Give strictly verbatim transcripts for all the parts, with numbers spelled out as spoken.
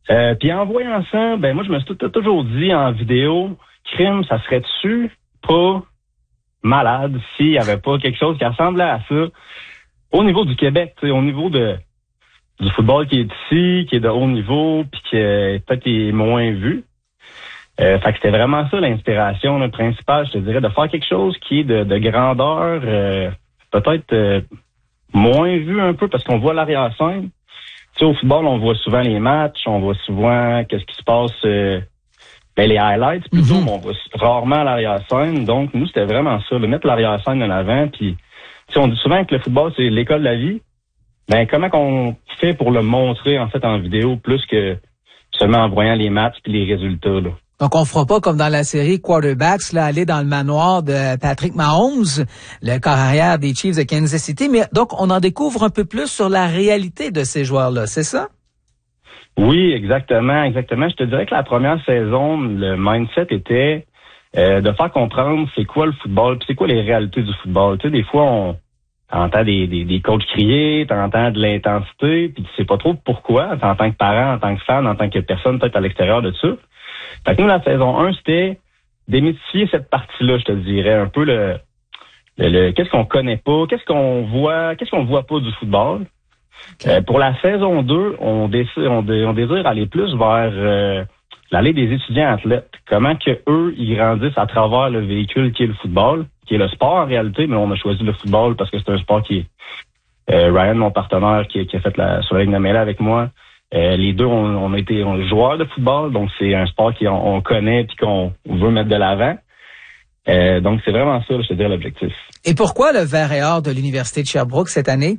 Euh, puis en voyant ça, ben moi je me suis t- toujours dit en vidéo, crime, ça serait-tu pas malade s'il y avait pas quelque chose qui ressemblait à ça au niveau du Québec, tu sais, au niveau de du football qui est ici, qui est de haut niveau, puis qui est peut-être est moins vu. Euh, fait que c'était vraiment ça l'inspiration là, principale, je te dirais, de faire quelque chose qui est de, de grandeur, euh, peut-être euh, moins vu un peu parce qu'on voit l'arrière-scène. Tu sais, au football, on voit souvent les matchs, on voit souvent qu'est-ce qui se passe, euh, ben les highlights plutôt, mm-hmm. mais on voit rarement l'arrière-scène. Donc, nous, c'était vraiment ça, de mettre l'arrière-scène en avant. Puis, tu sais, on dit souvent que le football, c'est l'école de la vie. Ben, comment qu'on fait pour le montrer, en fait, en vidéo, plus que seulement en voyant les matchs puis les résultats, là. Donc, on fera pas comme dans la série Quarterbacks, là, aller dans le manoir de Patrick Mahomes, le corps arrière des Chiefs de Kansas City. Mais donc, on en découvre un peu plus sur la réalité de ces joueurs-là, c'est ça? Oui, exactement, exactement. Je te dirais que la première saison, le mindset était euh, de faire comprendre c'est quoi le football, puis c'est quoi les réalités du football. Tu sais, des fois, on t'entends des, des, des coachs crier, t'entends de l'intensité, puis tu sais pas trop pourquoi, en tant que parent, en tant que fan, en tant que personne peut-être à l'extérieur de ça. Fait que nous, la saison un, c'était démystifier cette partie-là, je te dirais, un peu le, le, le qu'est-ce qu'on connaît pas, qu'est-ce qu'on voit, qu'est-ce qu'on voit pas du football. Okay. Euh, pour la saison deux, on décide, on, dé, on désire aller plus vers euh, l'allée des étudiants athlètes. Comment que eux, ils grandissent à travers le véhicule qui est le football, qui est le sport en réalité, mais on a choisi le football parce que c'est un sport qui est euh, Ryan, mon partenaire, qui, qui a fait la sur la ligne de mêlée avec moi. Euh, les deux, on, on a été on est joueurs de football, donc c'est un sport qu'on on connaît puis qu'on veut mettre de l'avant. Euh, donc c'est vraiment ça, je te dirais, l'objectif. Et pourquoi le vert et or de l'Université de Sherbrooke cette année?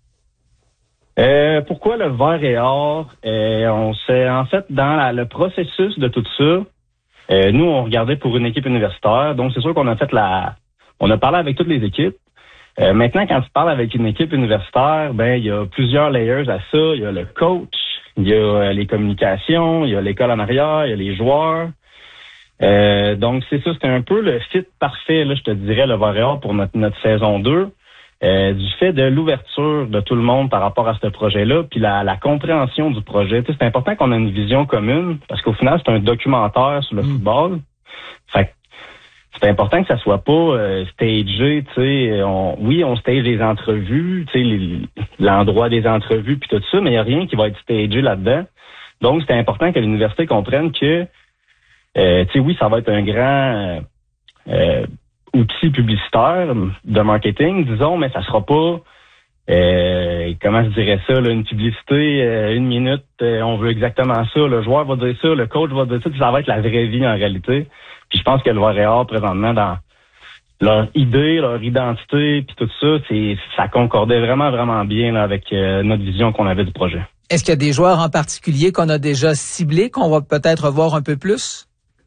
Euh, pourquoi le vert et or? Euh, on s'est en fait dans la, le processus de tout ça. Euh, nous, on regardait pour une équipe universitaire, donc c'est sûr qu'on a fait la, on a parlé avec toutes les équipes. Euh, maintenant, quand tu parles avec une équipe universitaire, ben il y a plusieurs layers à ça. Il y a le coach. Il y a euh, les communications, il y a l'école en arrière, il y a les joueurs. Euh, donc, c'est ça, c'était un peu le fit parfait, là, je te dirais, le vert et or pour notre, notre saison deux. Euh, du fait de l'ouverture de tout le monde par rapport à ce projet-là, puis la, la compréhension du projet. Tu sais, c'est important qu'on ait une vision commune, parce qu'au final, c'est un documentaire sur le mmh. football. Fait que c'est important que ça soit pas euh, stagé, tu sais. On, oui, on stage les entrevues, tu sais, les, l'endroit des entrevues puis tout ça, mais il y a rien qui va être stagé là-dedans. Donc, c'est important que l'université comprenne que, euh, tu sais, oui, ça va être un grand euh, outil publicitaire de marketing, disons, mais ça sera pas, euh, comment je dirais ça, là, une publicité, euh, une minute, euh, on veut exactement ça. Le joueur va dire ça, le coach va dire ça, puis ça va être la vraie vie en réalité. Puis je pense que le vert et or, présentement, dans leur idée, leur identité, puis tout ça, c'est ça concordait vraiment, vraiment bien là, avec euh, notre vision qu'on avait du projet. Est-ce qu'il y a des joueurs en particulier qu'on a déjà ciblés, qu'on va peut-être voir un peu plus?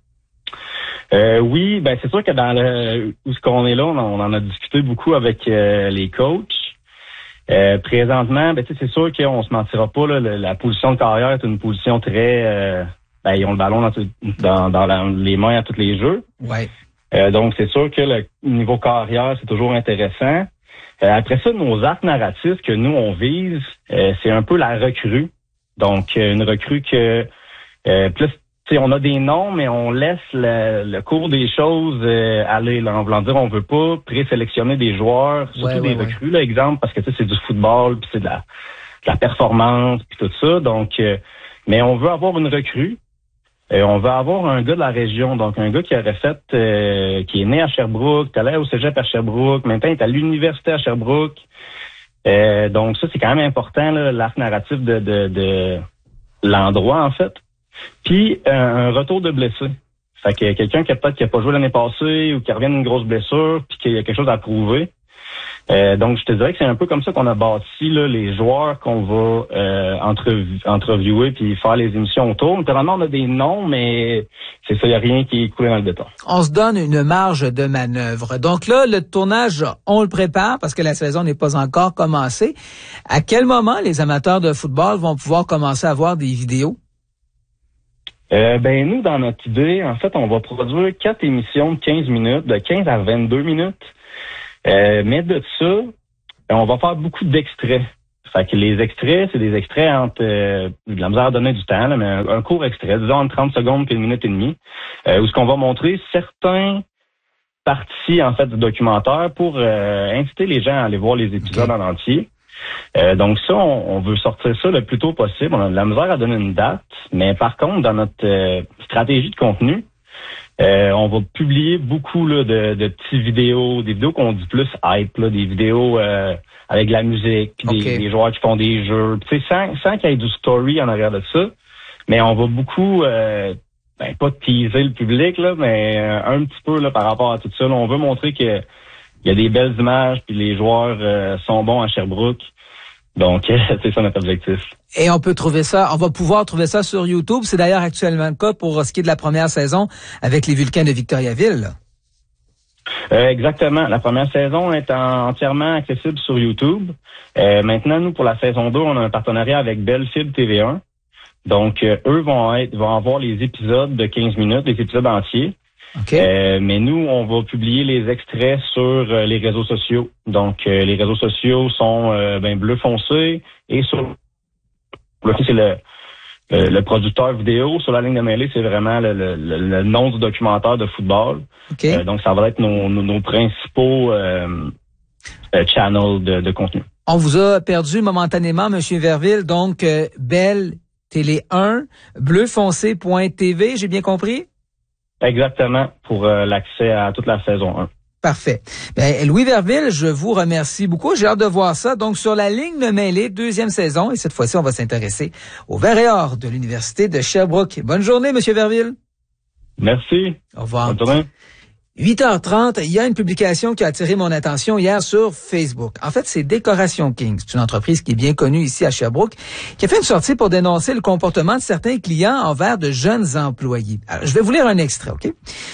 Euh, oui, ben c'est sûr que dans le où ce qu'on est là, on, on en a discuté beaucoup avec euh, les coachs. Euh, présentement, ben c'est sûr qu'on se mentira pas, là, la, la position de carrière est une position très... Euh, ben, ils ont le ballon dans, dans, dans la, les mains à tous les jeux. Ouais. Euh, donc, c'est sûr que le niveau carrière, c'est toujours intéressant. Euh, après ça, nos arcs narratifs que nous, on vise, euh, c'est un peu la recrue. Donc, une recrue que... Euh, plus, tu sais, on a des noms, mais on laisse le, le cours des choses euh, aller. Là, en voulant dire, on veut pas présélectionner des joueurs, surtout ouais, ouais, des recrues, ouais. là, exemple, parce que tu sais, c'est du football, puis c'est de la, de la performance, puis tout ça. Donc, euh, mais on veut avoir une recrue. Et on va avoir un gars de la région, donc un gars qui aurait fait, euh, qui est né à Sherbrooke, qui allait au cégep à Sherbrooke, maintenant il est à l'université à Sherbrooke. Euh, donc ça, c'est quand même important, là, l'arc narratif de, de, de l'endroit, en fait. Puis euh, un retour de blessé. Fait que quelqu'un qui a peut-être qui a pas joué l'année passée ou qui revient d'une grosse blessure, puis qu'il y a quelque chose à prouver. Euh, donc, je te dirais que c'est un peu comme ça qu'on a bâti là, les joueurs qu'on va euh, entrev- interviewer puis faire les émissions autour. Naturellement, on a des noms, mais c'est ça, il n'y a rien qui est coulé dans le béton. On se donne une marge de manœuvre. Donc là, le tournage, on le prépare parce que la saison n'est pas encore commencée. À quel moment les amateurs de football vont pouvoir commencer à voir des vidéos? Euh, ben nous, dans notre idée, en fait, on va produire quatre émissions de quinze minutes, de quinze à vingt-deux minutes. Euh, mais de ça, on va faire beaucoup d'extraits. Fait que les extraits, c'est des extraits entre euh, de la misère à donner du temps, là, mais un, un court extrait, disons entre trente secondes et une minute et demie, euh, où ce qu'on va montrer certains parties en fait du documentaire pour euh, inciter les gens à aller voir les épisodes okay. en entier. Euh, donc ça, on, on veut sortir ça le plus tôt possible. On a de la misère à donner une date, mais par contre, dans notre euh, stratégie de contenu, euh, on va publier beaucoup là, de, de petites vidéos, des vidéos qu'on dit plus hype, là, des vidéos euh, avec de la musique, puis okay. des, des joueurs qui font des jeux, tu sais, sans, sans qu'il y ait du story en arrière de ça. Mais on va beaucoup, euh, ben pas teaser le public là, mais euh, un petit peu là par rapport à tout ça. Là, on veut montrer que il y a des belles images, puis les joueurs euh, sont bons à Sherbrooke. Donc, c'est ça notre objectif. Et on peut trouver ça, on va pouvoir trouver ça sur YouTube. C'est d'ailleurs actuellement le cas pour ce qui est de la première saison avec les Vulcains de Victoriaville. Euh, exactement. La première saison est en, entièrement accessible sur YouTube. Euh, maintenant, nous, pour la saison deux, on a un partenariat avec Belle Fibre T V un. Donc, euh, eux vont être, vont avoir les épisodes de quinze minutes, les épisodes entiers. Okay. Euh, mais nous, on va publier les extraits sur euh, les réseaux sociaux. Donc, euh, les réseaux sociaux sont euh, ben, bleu foncé et sur le c'est le, le, le producteur vidéo. Sur la ligne de mêlée, c'est vraiment le, le, le nom du documentaire de football. Okay. Euh, donc, ça va être nos, nos, nos principaux euh, euh, channels de, de contenu. On vous a perdu momentanément, M. Verville. Donc, euh, Belle Télé un, bleu foncé point T V, j'ai bien compris? Exactement, pour euh, l'accès à toute la saison un. Parfait. Bien, Louis Verville, je vous remercie beaucoup. J'ai hâte de voir ça. Donc, sur la ligne de mêlée, deuxième saison. Et cette fois-ci, on va s'intéresser au Vert et Or de l'Université de Sherbrooke. Bonne journée, M. Verville. Merci. Au revoir. Bonne journée. huit heures trente, il y a une publication qui a attiré mon attention hier sur Facebook. En fait, c'est Décoration King. C'est une entreprise qui est bien connue ici à Sherbrooke, qui a fait une sortie pour dénoncer le comportement de certains clients envers de jeunes employés. Alors, je vais vous lire un extrait, OK?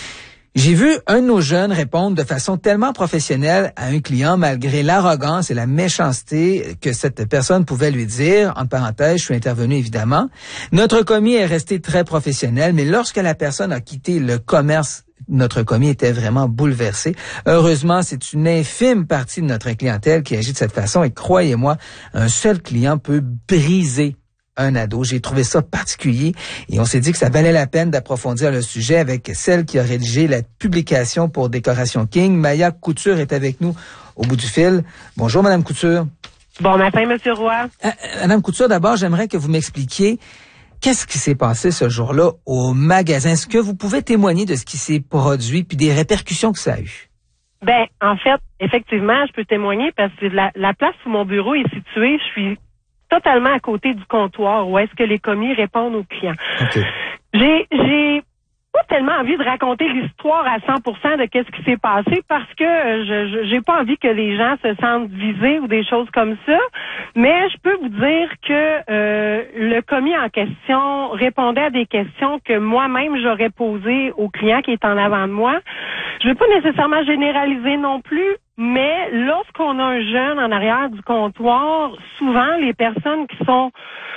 J'ai vu un de nos jeunes répondre de façon tellement professionnelle à un client malgré l'arrogance et la méchanceté que cette personne pouvait lui dire. En parenthèse, je suis intervenu évidemment. Notre commis est resté très professionnel, mais lorsque la personne a quitté le commerce, notre commis était vraiment bouleversé. Heureusement, c'est une infime partie de notre clientèle qui agit de cette façon et croyez-moi, un seul client peut briser un ado. J'ai trouvé ça particulier et on s'est dit que ça valait la peine d'approfondir le sujet avec celle qui a rédigé la publication pour Décoration King. Maya Couture est avec nous au bout du fil. Bonjour, Madame Couture. Bon matin, Monsieur Roy. Euh, Madame Couture, d'abord, j'aimerais que vous m'expliquiez qu'est-ce qui s'est passé ce jour-là au magasin. Est-ce que vous pouvez témoigner de ce qui s'est produit puis des répercussions que ça a eu? Ben, en fait, effectivement, je peux témoigner parce que la, la place où mon bureau est situé, je suis totalement à côté du comptoir où est-ce que les commis répondent aux clients. Okay. J'ai, j'ai pas tellement envie de raconter l'histoire à cent pour cent de qu'est-ce qui s'est passé parce que je, je j'ai pas envie que les gens se sentent visés ou des choses comme ça. Mais je peux vous dire que euh, le commis en question répondait à des questions que moi-même j'aurais posées au client qui est en avant de moi. Je veux pas nécessairement généraliser non plus, mais lorsqu'on a un jeune en arrière du comptoir, souvent les personnes qui sont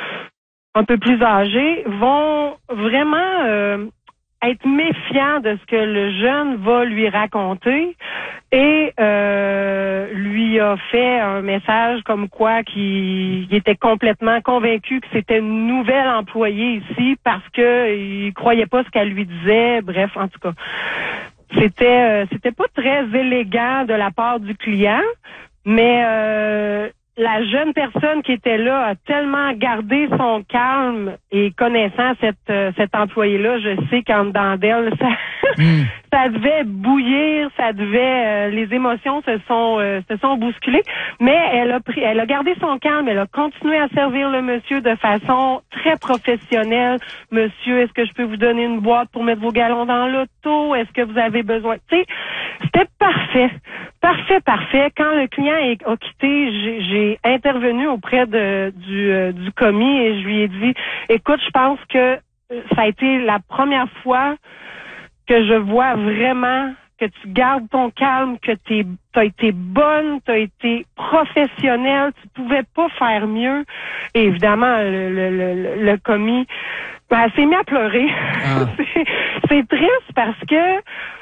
un peu plus âgées vont vraiment euh, être méfiants de ce que le jeune va lui raconter et euh, lui a fait un message comme quoi qu'il il était complètement convaincu que c'était une nouvelle employée ici parce que il croyait pas ce qu'elle lui disait. Bref, en tout cas. C'était euh, c'était pas très élégant de la part du client, mais euh, la jeune personne qui était là a tellement gardé son calme et connaissant cette euh, cette employée-là, je sais qu'en dedans d'elle, ça, mm. ça devait bouillir, ça devait euh, les émotions se sont euh, se sont bousculées, mais elle a pris elle a gardé son calme, elle a continué à servir le monsieur de façon très professionnelle. Monsieur, est-ce que je peux vous donner une boîte pour mettre vos galons dans l'auto? Est-ce que vous avez besoin? Tu sais, c'était parfait. Parfait, parfait. Quand le client est, a quitté, j'ai, j'ai intervenu auprès de, du, euh, du commis et je lui ai dit, écoute, je pense que ça a été la première fois que je vois vraiment que tu gardes ton calme, que tu as été bonne, tu as été professionnelle, tu pouvais pas faire mieux. Et évidemment, le, le, le, le commis ben, s'est mis à pleurer. Ah. c'est, c'est triste parce que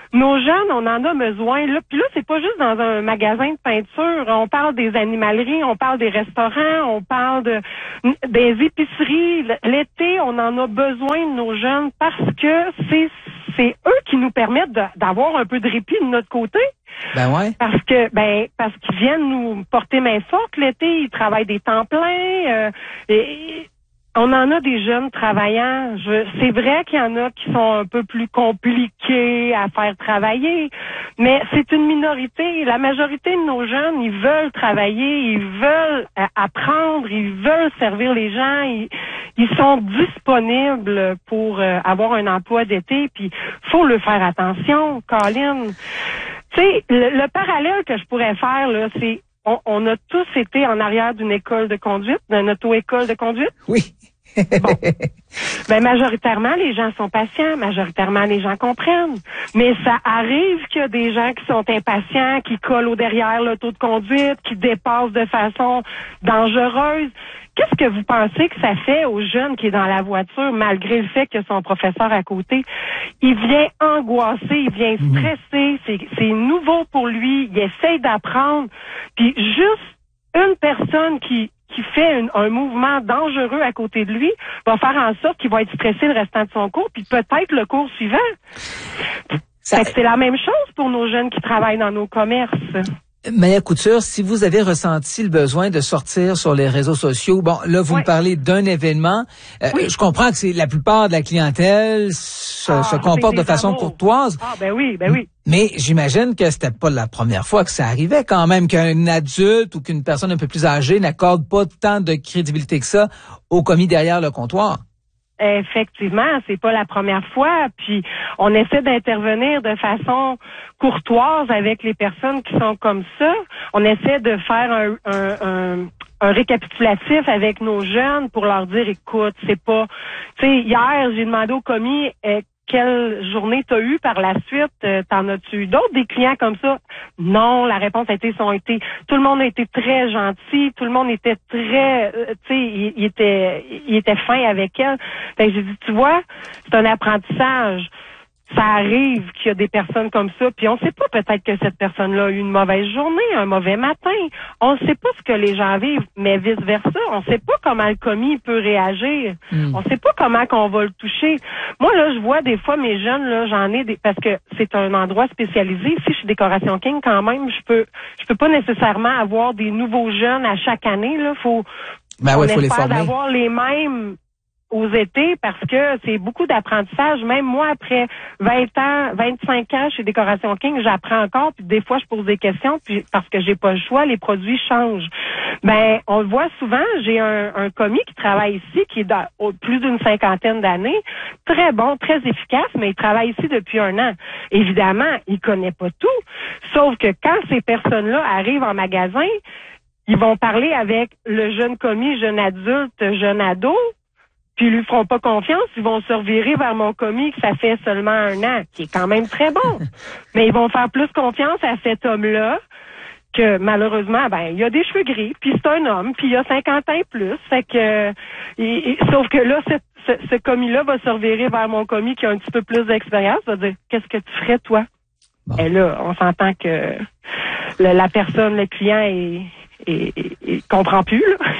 nos jeunes, on en a besoin. Là, puis là, c'est pas juste dans un magasin de peinture. On parle des animaleries, on parle des restaurants, on parle de des épiceries. L'été, on en a besoin de nos jeunes parce que c'est c'est eux qui nous permettent de, d'avoir un peu de répit de notre côté. Ben ouais. Parce que ben parce qu'ils viennent nous porter main forte l'été, ils travaillent des temps pleins. Euh, et, On en a des jeunes travaillants. Je, c'est vrai qu'il y en a qui sont un peu plus compliqués à faire travailler, mais c'est une minorité. La majorité de nos jeunes, ils veulent travailler, ils veulent euh, apprendre, ils veulent servir les gens, ils, ils sont disponibles pour euh, avoir un emploi d'été, puis faut le faire attention, Colin. Tu sais, le, le parallèle que je pourrais faire, là, c'est On, on a tous été en arrière d'une école de conduite, d'une auto-école de conduite. Oui. Bon. Ben, majoritairement, les gens sont patients. Majoritairement, les gens comprennent. Mais ça arrive qu'il y a des gens qui sont impatients, qui collent au derrière l'auto de conduite, qui dépassent de façon dangereuse. Qu'est-ce que vous pensez que ça fait au jeune qui est dans la voiture, malgré le fait que son professeur à côté, il vient angoissé, il vient stressé, c'est, c'est nouveau pour lui, il essaye d'apprendre, puis juste une personne qui qui fait un, un mouvement dangereux à côté de lui va faire en sorte qu'il va être stressé le restant de son cours, puis peut-être le cours suivant. Ça... Fait que c'est la même chose pour nos jeunes qui travaillent dans nos commerces. Maya Couture, si vous avez ressenti le besoin de sortir sur les réseaux sociaux, bon, là, vous oui. me parlez d'un événement. Euh, oui. Je comprends que c'est la plupart de la clientèle se, ah, se comporte de façon amours. courtoise. Ah, ben oui, ben oui. Mais j'imagine que c'était pas la première fois que ça arrivait quand même, qu'un adulte ou qu'une personne un peu plus âgée n'accorde pas tant de crédibilité que ça au commis derrière le comptoir. Effectivement, c'est pas la première fois. Puis on essaie d'intervenir de façon courtoise avec les personnes qui sont comme ça. On essaie de faire un, un, un, un récapitulatif avec nos jeunes pour leur dire, écoute, c'est pas... Tu sais, hier, j'ai demandé au commis... Euh, quelle journée t'as eu par la suite? Euh, t'en as-tu eu d'autres, des clients comme ça? Non, la réponse a été, sont été, tout le monde a été très gentil, tout le monde était très, euh, tu sais, il, il était, il était fin avec elle. Fait que j'ai dit, tu vois, c'est un apprentissage. Ça arrive qu'il y a des personnes comme ça, puis on sait pas, peut-être que cette personne-là a eu une mauvaise journée, un mauvais matin. On sait pas ce que les gens vivent, mais vice-versa. On sait pas comment le commis peut réagir. Mm. On sait pas comment qu'on va le toucher. Moi, là, je vois des fois mes jeunes, là, j'en ai des, parce que c'est un endroit spécialisé. Ici, je suis Décoration King, quand même, je peux, je peux pas nécessairement avoir des nouveaux jeunes à chaque année, là. Faut, ben on ouais, faut les espère former. d'avoir les mêmes aux étés parce que c'est beaucoup d'apprentissage. Même moi, après vingt ans, vingt-cinq ans chez Décoration King, j'apprends encore, puis des fois, je pose des questions, puis parce que j'ai pas le choix, les produits changent. Ben, on le voit souvent, j'ai un, un commis qui travaille ici, qui est dans plus d'une cinquantaine d'années, très bon, très efficace, mais il travaille ici depuis un an. Évidemment, il connaît pas tout, sauf que quand ces personnes-là arrivent en magasin, ils vont parler avec le jeune commis, jeune adulte, jeune ado, puis ils lui feront pas confiance, ils vont se revirer vers mon commis que ça fait seulement un an, qui est quand même très bon. Mais ils vont faire plus confiance à cet homme-là que malheureusement, ben, il a des cheveux gris, puis c'est un homme, puis il a cinquante ans et plus. Fait que, et, et, sauf que là, ce, ce, ce commis-là va se revirer vers mon commis qui a un petit peu plus d'expérience, va dire, qu'est-ce que tu ferais, toi? Bon. Et là, on s'entend que le, la personne, le client est... Et, et, et comprend plus, là.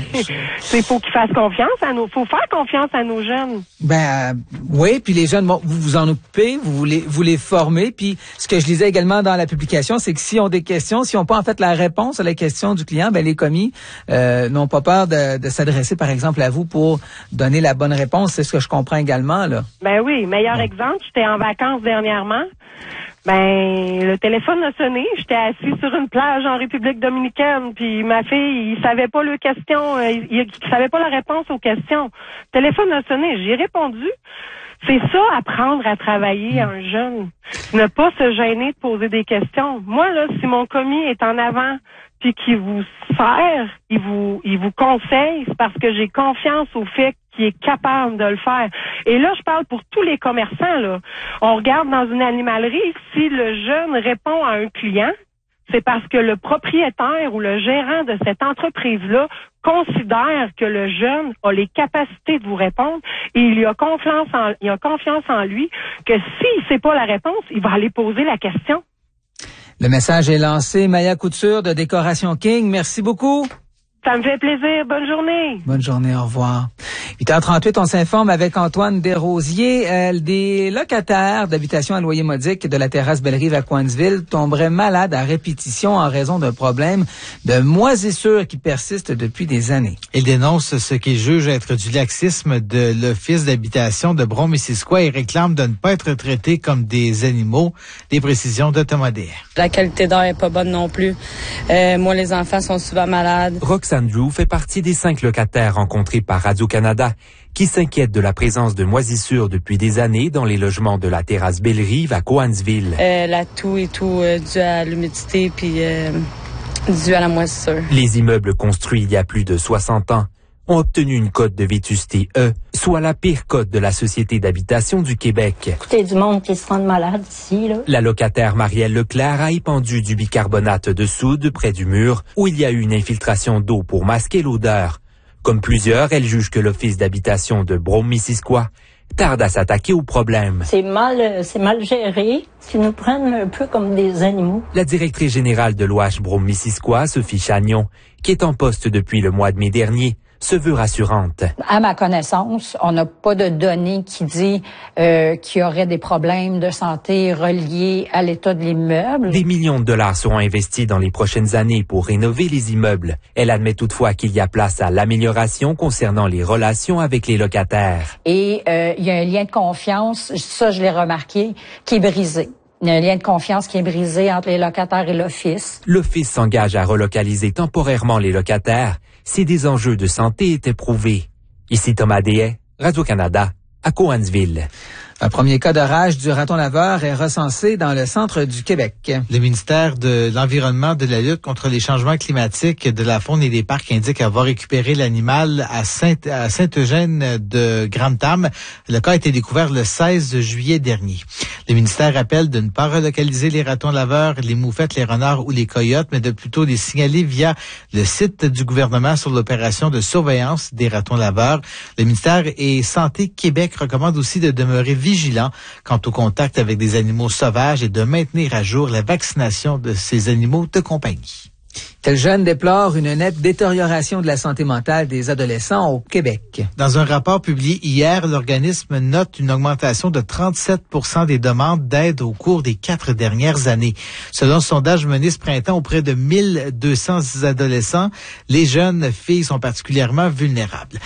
C'est faut qu'ils fassent confiance à nos, faut faire confiance à nos jeunes. Ben, euh, oui, puis les jeunes, bon, vous vous en occupez, vous les, vous les formez, puis ce que je lisais également dans la publication, c'est que s'ils ont des questions, s'ils n'ont pas en fait la réponse à la question du client, ben les commis euh, n'ont pas peur de, de s'adresser, par exemple, à vous pour donner la bonne réponse. C'est ce que je comprends également, là. Ben oui, meilleur bon. exemple, j'étais en vacances dernièrement. Ben, le téléphone a sonné. J'étais assis sur une plage en République dominicaine, puis ma fille, il savait pas le question, il, il, il savait pas la réponse aux questions. Le téléphone a sonné, j'ai répondu. C'est ça, apprendre à travailler à un jeune. Ne pas se gêner de poser des questions. Moi, là, si mon commis est en avant puis qu'il vous sert, il vous, il vous conseille, c'est parce que j'ai confiance au fait qu'il est capable de le faire. Et là, je parle pour tous les commerçants, là. On regarde dans une animalerie, si le jeune répond à un client, c'est parce que le propriétaire ou le gérant de cette entreprise-là considère que le jeune a les capacités de vous répondre et il a confiance en, il a confiance en lui que s'il ne sait pas la réponse, il va aller poser la question. Le message est lancé. Maya Couture de Décoration King, merci beaucoup. Ça me fait plaisir. Bonne journée. Bonne journée, au revoir. huit heures trente-huit, on s'informe avec Antoine Desrosiers. Euh, des locataires d'habitations à loyer modique de la terrasse Belle-Rive à Cowansville tomberaient malades à répétition en raison d'un problème de moisissure qui persiste depuis des années. Ils dénoncent ce qu'ils jugent être du laxisme de l'Office d'habitation de Brome-Missisquoi et réclament de ne pas être traités comme des animaux. Des précisions de Thomas Déhay. La qualité d'air est pas bonne non plus. Euh, moi, les enfants sont souvent malades. Roxane Drew fait partie des cinq locataires rencontrés par Radio-Canada qui s'inquiètent de la présence de moisissures depuis des années dans les logements de la terrasse Belle-Rive à Cowansville. Euh, la toux et tout euh, dû à l'humidité puis euh, dû à la moisissure. Les immeubles construits il y a plus de soixante ans ont obtenu une cote de vétusté E, soit la pire cote de la Société d'habitation du Québec. Écoutez, du monde qui se rend malade ici, là. La locataire Marielle Leclerc a épandu du bicarbonate de soude près du mur où il y a eu une infiltration d'eau pour masquer l'odeur. Comme plusieurs, elle juge que l'Office d'habitation de Brome-Missisquoi tarde à s'attaquer au problème. C'est mal, c'est mal géré. Ils nous prennent un peu comme des animaux. La directrice générale de l'O H Brome-Missisquoi, Sophie Chagnon, qui est en poste depuis le mois de mai dernier, se veut rassurante. À ma connaissance, on n'a pas de données qui dit euh, qu'il y aurait des problèmes de santé reliés à l'état de l'immeuble. Des millions de dollars seront investis dans les prochaines années pour rénover les immeubles. Elle admet toutefois qu'il y a place à l'amélioration concernant les relations avec les locataires. Et euh, il y a un lien de confiance, ça je l'ai remarqué, qui est brisé. Il y a un lien de confiance qui est brisé entre les locataires et l'Office. L'Office s'engage à relocaliser temporairement les locataires si des enjeux de santé étaient prouvés. Ici Thomas Déhay, Radio-Canada, à Cowansville. Un premier cas de rage du raton laveur est recensé dans le centre du Québec. Le ministère de l'Environnement, de la lutte contre les changements climatiques, de la faune et des parcs indique avoir récupéré l'animal à Saint, à Saint-Eugène de Grantham. Le cas a été découvert le seize juillet dernier. Le ministère rappelle de ne pas relocaliser les ratons laveurs, les moufettes, les renards ou les coyotes, mais de plutôt les signaler via le site du gouvernement sur l'opération de surveillance des ratons laveurs. Le ministère et Santé Québec recommande aussi de demeurer vigilant quant au contact avec des animaux sauvages et de maintenir à jour la vaccination de ces animaux de compagnie. Quel jeune déplore une nette détérioration de la santé mentale des adolescents au Québec. Dans un rapport publié hier, l'organisme note une augmentation de trente-sept pour cent des demandes d'aide au cours des quatre dernières années. Selon ce sondage mené ce printemps auprès de mille deux cents adolescents, les jeunes filles sont particulièrement vulnérables.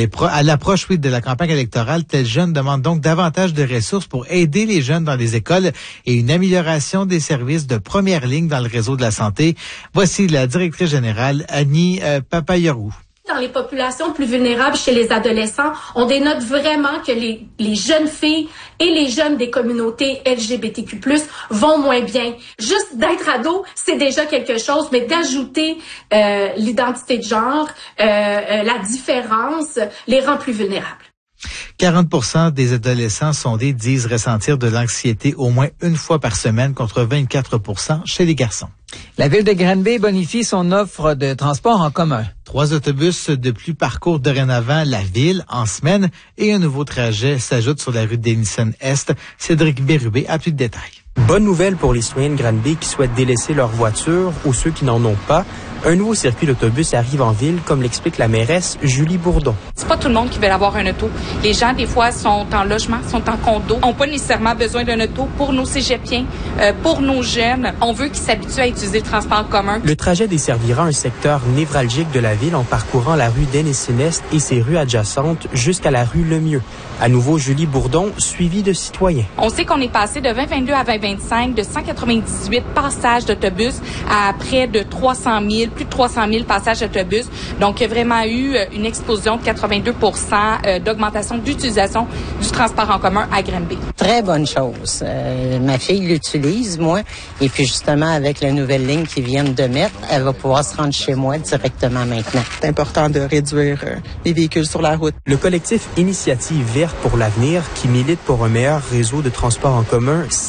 À l'approche oui, de la campagne électorale, tel jeune demande donc davantage de ressources pour aider les jeunes dans les écoles et une amélioration des services de première ligne dans le réseau de la santé. Voici la directrice générale, Annie euh, Papayarou. Dans les populations plus vulnérables chez les adolescents, on dénote vraiment que les, les jeunes filles et les jeunes des communautés L G B T Q plus, vont moins bien. Juste d'être ado, c'est déjà quelque chose, mais d'ajouter euh, l'identité de genre, euh, euh, la différence, les rend plus vulnérables. quarante pour cent des adolescents sondés disent ressentir de l'anxiété au moins une fois par semaine contre vingt-quatre pour cent chez les garçons. La ville de Granby bonifie son offre de transport en commun. Trois autobus de plus parcourent dorénavant la ville en semaine et un nouveau trajet s'ajoute sur la rue Denison-Est. Cédric Bérubé a plus de détails. Bonne nouvelle pour les citoyens de Granby qui souhaitent délaisser leur voiture ou ceux qui n'en ont pas. Un nouveau circuit d'autobus arrive en ville, comme l'explique la mairesse Julie Bourdon. C'est pas tout le monde qui veut avoir un auto. Les gens, des fois, sont en logement, sont en condo, ont pas nécessairement besoin d'un auto pour nos cégepiens, euh, pour nos jeunes. On veut qu'ils s'habituent à utiliser le transport en commun. Le trajet desservira un secteur névralgique de la ville en parcourant la rue Denison-Est et ses rues adjacentes jusqu'à la rue Lemieux. À nouveau, Julie Bourdon, suivie de citoyens. On sait qu'on est passé de vingt vingt-deux à vingt vingt-cinq, de cent quatre-vingt-dix-huit passages d'autobus à près de trois cent mille, plus de trois cent mille passages d'autobus. Donc, il y a vraiment eu une explosion de quatre-vingt-deux pour cent d'augmentation d'utilisation du transport en commun à Granby. Très bonne chose. Euh, ma fille l'utilise, moi, et puis justement, avec la nouvelle ligne qu'ils viennent de mettre, elle va pouvoir se rendre chez moi directement maintenant. C'est important de réduire euh, les véhicules sur la route. Le collectif Initiative Verte pour l'avenir, qui milite pour un meilleur réseau de transport en commun, salue la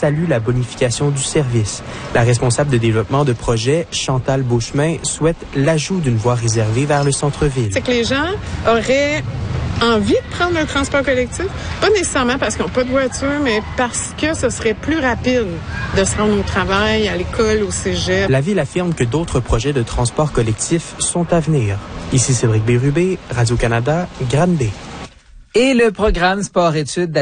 bonification du service. La responsable de développement de projet, Chantal Beauchemin, souhaite l'ajout d'une voie réservée vers le centre-ville. C'est que les gens auraient envie de prendre un transport collectif, pas nécessairement parce qu'ils n'ont pas de voiture, mais parce que ce serait plus rapide de se rendre au travail, à l'école, au cégep. La Ville affirme que d'autres projets de transport collectif sont à venir. Ici Cédric Bérubé, Radio-Canada, Granby. Et le programme Sport-Études